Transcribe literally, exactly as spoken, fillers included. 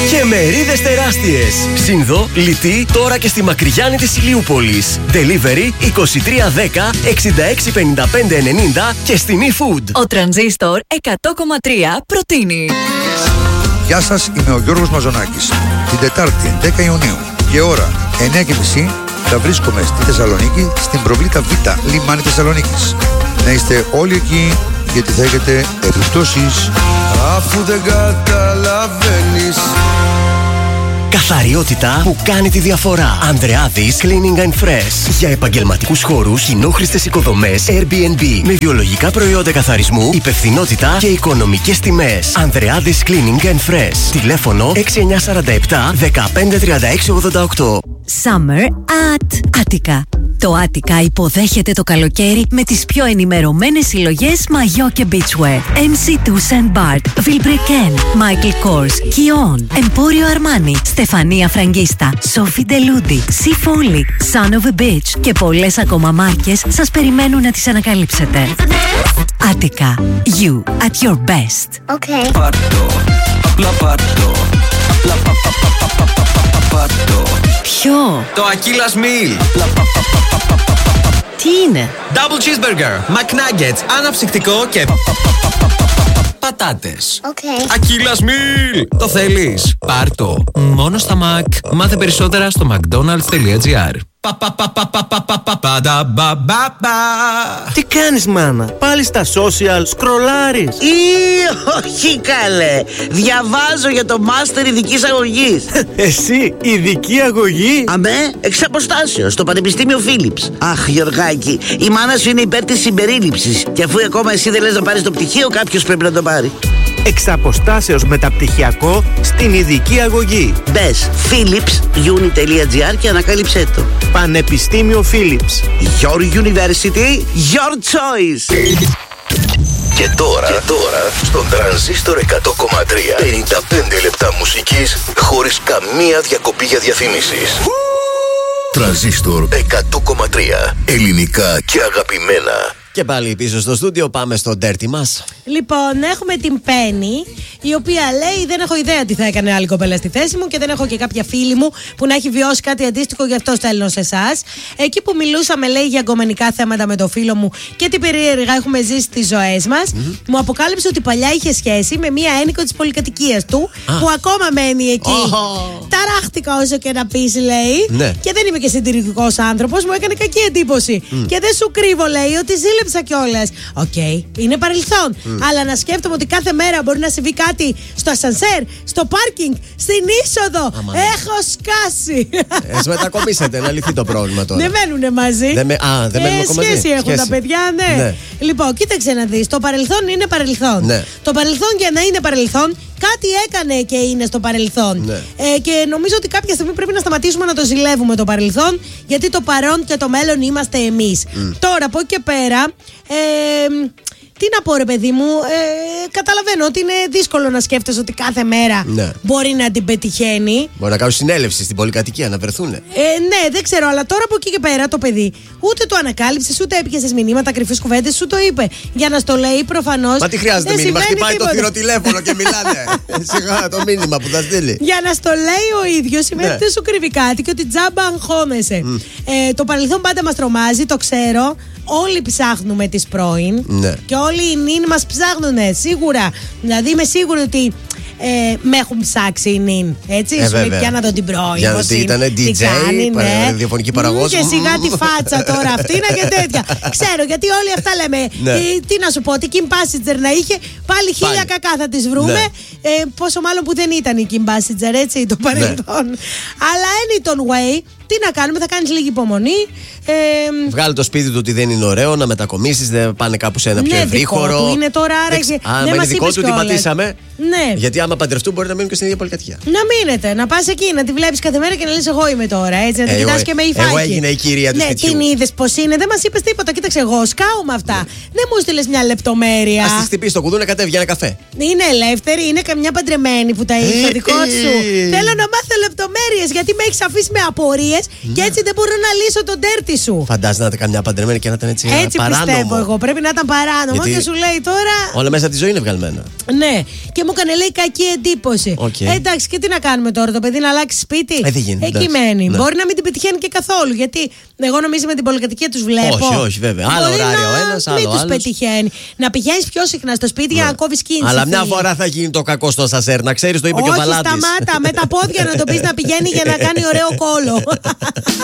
Και μερίδες τεράστιες. Σύνδο, Λιτή, τώρα και στη Μακριγιάννη της Ηλιούπολης. Delivery είκοσι τρία δέκα εξήντα έξι πενήντα πέντε ενενήντα και στη Mi Food. Ο Τρανζίστορ εκατό κόμμα τρία προτείνει. Γεια σας, είμαι ο Γιώργος Μαζονάκης. Την Τετάρτη δέκα Ιουνίου και ώρα εννιά και μισή θα βρίσκομαι στη Θεσσαλονίκη στην Προβλήτα Β, λιμάνι Θεσσαλονίκης. Να είστε όλοι εκεί γιατί θα έχετε επιπτώσεις. Αφού δεν καταλαβαίνεις. Καθαριότητα που κάνει τη διαφορά. Ανδρεάδης Cleaning and Fresh. Για επαγγελματικούς χώρους, κοινόχρηστες οικοδομές, Airbnb. Με βιολογικά προϊόντα καθαρισμού, υπευθυνότητα και οικονομικές τιμές. Ανδρεάδης Cleaning and Fresh. Τηλέφωνο έξι εννιά τέσσερα επτά δεκαπέντε τριάντα έξι ογδόντα οκτώ. Summer at Attica. Το Attica υποδέχεται το καλοκαίρι με τις πιο ενημερωμένες συλλογές μαγιό και beachwear. εμ σι δύο Saint Bart, Vilebrequin, Michael Kors, Kion, Emporio Armani, Στεφανία Φραγκίστα, Sophie Deludi, Sea Folly, Son of a Beach και πολλές ακόμα μάρκες σας περιμένουν να τις ανακαλύψετε. Attica. You at your best. Okay. Πάρτο, απλά πάρτο. Απλά πα πα πα πα πα πα πα πάρτο. Ποιο? Το Aquillas Meal. Τι είναι? Double cheeseburger, McNuggets, αναψυκτικό και πατάτες. Okay. Aquillas Meal. Το θέλεις? Πάρ' το. Μόνο στα Mac. Μάθε περισσότερα στο mcdonalds.gr. Τι κάνεις, μάνα? Πάλι στα social σκρολάρεις? Ή όχι, καλέ. Διαβάζω για το μάστερ ειδικής αγωγής. Εσύ ειδική αγωγή? Αμέ, εξ αποστάσεως, στο Πανεπιστήμιο Φίλιπς. Αχ, Γιωργάκη, η μάνα σου είναι υπέρ της συμπερίληψης. Και αφού ακόμα εσύ δεν λες να πάρεις το πτυχίο, κάποιος πρέπει να το πάρει. Εξ αποστάσεως μεταπτυχιακό στην ειδική αγωγή. Μπες philips.uni.gr και ανακάλυψέ το. Πανεπιστήμιο Φίλιπς. Your university, your choice. Και τώρα, και τώρα στον Τρανζίστορ εκατό κόμμα τρία πενήντα πέντε λεπτά μουσικής χωρίς καμία διακοπή για διαφήμισεις. Τρανζίστορ εκατό κόμμα τρία. Ελληνικά και αγαπημένα. Και πάλι πίσω στο στούντιο, πάμε στο ντέρτι μας. Λοιπόν, έχουμε την Πέννη, η οποία λέει: δεν έχω ιδέα τι θα έκανε άλλη κοπέλα στη θέση μου και δεν έχω και κάποια φίλη μου που να έχει βιώσει κάτι αντίστοιχο, γι' αυτό στέλνω σε εσάς. Εκεί που μιλούσαμε, λέει, για γκομενικά θέματα με το φίλο μου και τι περίεργα έχουμε ζήσει στις ζωές μας, mm-hmm. μου αποκάλυψε ότι παλιά είχε σχέση με μία ένοικο της πολυκατοικίας του, ah. που ακόμα μένει εκεί. Oh. Ταράχτηκα όσο και να πεις, λέει, ναι. και δεν είμαι και συντηρητικός άνθρωπος, μου έκανε κακή εντύπωση. Mm. Και δεν σου κρύβω, λέει, ότι ζήλεψα κιόλας. Οκ, okay, είναι παρελθόν. Mm. Αλλά να σκέφτομαι ότι κάθε μέρα μπορεί να συμβεί κάτι στο ασανσέρ, στο πάρκινγκ, στην είσοδο. Άμα. Έχω σκάσει. Εσύ μετακομίσατε, να λυθεί το πρόβλημα τώρα. Δεν μένουν μαζί. Δεν με... Α, δεν μένουν ε, μαζί. Σχέση έχουν σχέση. Τα παιδιά, ναι. ναι. Λοιπόν, κοίταξε να δεις. Το παρελθόν είναι παρελθόν. Ναι. Το παρελθόν για να είναι παρελθόν, κάτι έκανε και είναι στο παρελθόν. Ναι. Ε, και νομίζω ότι κάποια στιγμή πρέπει να σταματήσουμε να το ζηλεύουμε το παρελθόν, γιατί το παρόν και το μέλλον είμαστε εμείς. Mm. Τώρα, από εκεί και πέρα. Ε, Τι να πω, ρε παιδί μου, ε, καταλαβαίνω ότι είναι δύσκολο να σκέφτεσαι ότι κάθε μέρα ναι. μπορεί να την πετυχαίνει. Μπορεί να κάνουν συνέλευση στην πολυκατοικία, να βρεθούν. Ε, ναι, δεν ξέρω, αλλά τώρα από εκεί και πέρα το παιδί ούτε το ανακάλυψε, ούτε έπιασε μηνύματα, κρυφές κουβέντες, σου το είπε. Για να στο λέει προφανώς. Μα τι χρειάζεται μήνυμα, χτυπάει το θηροτηλέφωνο και μιλάνε. Σιγά το μήνυμα που θα στείλει. Για να στο λέει ο ίδιος σημαίνει ότι δεν σου κρύβει κάτι και ότι τζάμπα αγχώνεσαι. Mm. Ε, το παρελθόν πάντα μας τρομάζει, το ξέρω. Όλοι ψάχνουμε τις πρώην ναι. και όλοι οι νυν μας ψάχνουνε, σίγουρα. Δηλαδή είμαι σίγουρη ότι ε, με έχουν ψάξει οι νυν. Έτσι, ε, σου λέει πια να δω την πρώην. Για να δει, ήταν ντι τζέι, κάνει, ναι. ραδιοφωνική παραγωγός. Και σιγά τη φάτσα τώρα αυτή να και τέτοια. Ξέρω, γιατί όλοι αυτά λέμε. Ναι. Ε, τι να σου πω, τι Kim Basinger να είχε, πάλι χίλια πάλι. Κακά θα τις βρούμε. Ναι. Ε, πόσο μάλλον που δεν ήταν η Kim Basinger, έτσι, το παρελθόν. Ναι. Αλλά anything, τι να κάνουμε, θα κάνεις λίγη υπομονή. Ε, Βγάλει το σπίτι του ότι δεν είναι ωραίο, να μετακομίσεις, δεν πάνε κάπου σε ένα ναι, πιο ευρύχωρο. Ναι, είναι τώρα, άρα. Εξ... Α, δεν είναι δικό του, την πατήσαμε. Ναι. Γιατί άμα παντρευτούν, μπορεί να μείνουν και στην ίδια πολυκατοικία. Να μείνετε, να πας εκεί, να τη βλέπεις κάθε μέρα και να λες: εγώ είμαι τώρα. Έτσι, να την ε, κοιτάς και με υφάκι. Εγώ έγινα η κυρία του ναι, σπιτιού. Την είδες πως είναι, δεν μας είπες τίποτα. Κοίταξε, εγώ σκάω με αυτά. Ναι. Δεν μου στείλες μια λεπτομέρεια. Ας τη χτυπήσει το κουδούνι, κατέβει για ένα καφέ. Είναι ελεύθερη, είναι καμιά παντρεμένη που τα έχει στο δικό σου. Θέλω να μάθω λεπτομέρειες γιατί με έχεις αφήσει με απορίες παντρεμένες και έτσι δεν μπορώ να λύσω τον τέρτη σου. Φαντάζεσαι να ήταν καμιά παντρεμένη και να ήταν έτσι. Έτσι παράνομο. Πιστεύω εγώ. Πρέπει να ήταν παράνομο. Γιατί και σου λέει τώρα. Όλα μέσα από τη ζωή είναι βγαλμένα. Ναι. Και μου έκανε λέει κακή εντύπωση. Okay. Ε, εντάξει, και τι να κάνουμε τώρα, το παιδί να αλλάξει σπίτι. Ε, δεν γίνεται, εκεί μένει. Ναι. Μπορεί να μην την πετυχαίνει και καθόλου. Γιατί εγώ νομίζω με την πολυκατοικία του βλέπω. Όχι, όχι, βέβαια. Άλλο ωράριο ο ένα, άλλο. Μην του πετυχαίνει. Να πηγαίνει πιο συχνά στο σπίτι ναι. για να κόβει κίνηση. Αλλά μια φορά θα γίνει το κακό στο ασανσέρ. Να ξέρει, το είπε όχι, και ο Βαλάτης. Σταμάτα με τα πόδια να το πει να πηγαίνει για να κάνει ωραίο κόλο.